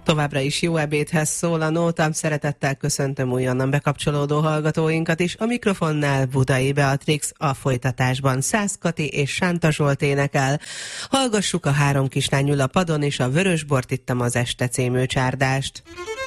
Továbbra is jó ebédhez szól a nóta, szeretettel köszöntöm újonnan bekapcsolódó hallgatóinkat is. A mikrofonnál Budai Beatrix, a folytatásban Szász Kati és Sánta Zsolt énekel. Hallgassuk a Három kislány ül a padon és a Vörösbort, ittam az este című csárdást.